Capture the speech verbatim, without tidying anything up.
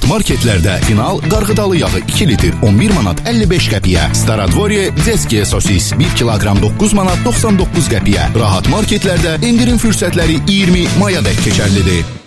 Marketlərdə final qarğıdalı yağı iki litr on bir manat əlli beş qəpiyə. Staradvorye Ceskiye sosis bir kiloqram doqquz manat doxsan doqquz qəpiyə. Rahat marketlərdə endirim fürsətləri iyirmi mayadək keçərlidir.